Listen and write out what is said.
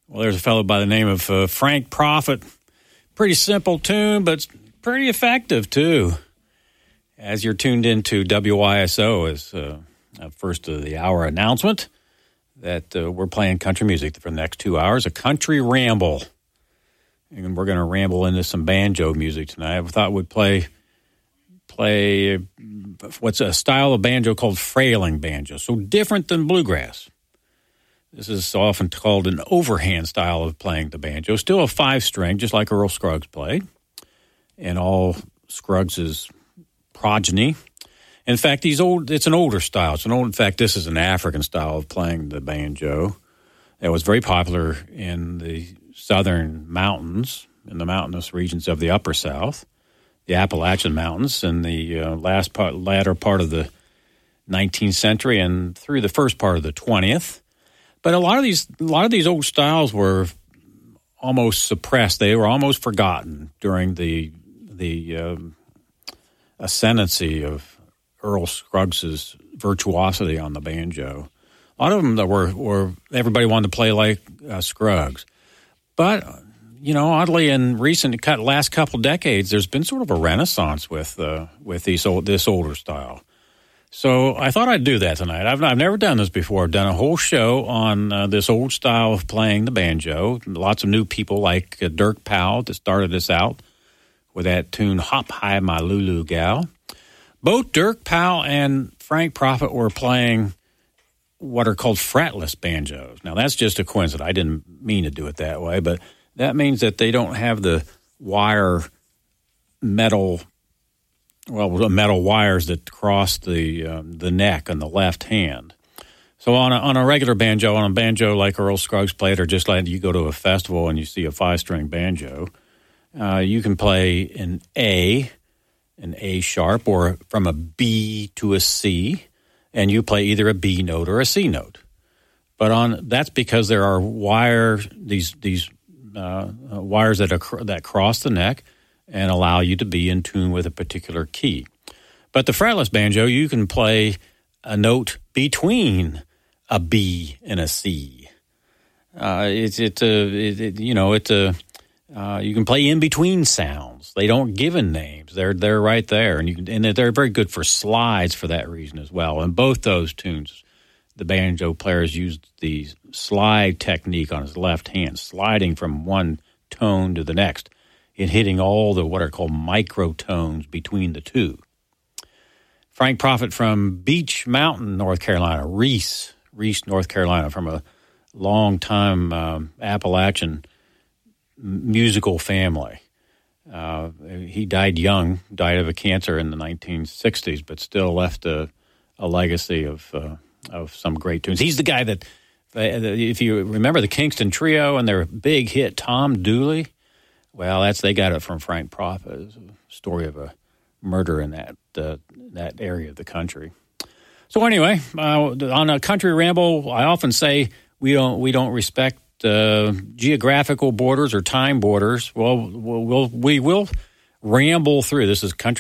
Well, there's a fellow by the name of Frank Prophet. Pretty simple tune, but pretty effective, too. As you're tuned into WYSO as first of the hour announcement that we're playing country music for the next 2 hours, a country ramble. And we're going to ramble into some banjo music tonight. I thought we'd play what's a style of banjo called frailing banjo, so different than bluegrass. This is often called an overhand style of playing the banjo. Still a 5-string, just like Earl Scruggs played, and all Scruggs' progeny. In fact, it's an older style. In fact, this is an African style of playing the banjo that was very popular in the southern mountains, in the mountainous regions of the Upper South, the Appalachian Mountains, in the latter part of the 19th century and through the first part of the 20th. But a lot of these old styles were almost suppressed. They were almost forgotten during the ascendancy of Earl Scruggs' virtuosity on the banjo. A lot of them that were everybody wanted to play like Scruggs. But, oddly, in last couple decades, there's been sort of a renaissance with this older style. So I thought I'd do that tonight. I've never done this before. I've done a whole show on this old style of playing the banjo. Lots of new people like Dirk Powell that started this out with that tune, Hop High My Lulu Gal. Both Dirk Powell and Frank Prophet were playing what are called fretless banjos. Now, that's just a coincidence. I didn't mean to do it that way, but that means that they don't have the metal wires that cross the neck on the left hand. So on a regular banjo, on a banjo like Earl Scruggs played, or just like you go to a festival and you see a 5-string banjo, you can play an A sharp, or from a B to a C, and you play either a B note or a C note. But that's because there are wires that cross the neck and allow you to be in tune with a particular key. But the fretless banjo, you can play a note between a B and a C. You can play in between sounds. They don't give in names. They're right there, and they're very good for slides for that reason as well. And both those tunes, the banjo players used the slide technique on his left hand, sliding from one tone to the next, and hitting all the what are called microtones between the two. Frank Prophet from Beech Mountain, North Carolina, Reese, North Carolina, from a long-time Appalachian musical family. He died young, died of a cancer in the 1960s, but still left a legacy of some great tunes. He's the guy that, if you remember the Kingston Trio and their big hit, Tom Dooley, well, they got it from Frank Prophet. It's a story of a murder in that area of the country. So anyway, on a country ramble, I often say we don't respect geographical borders or time borders. Well, we will ramble through. This is country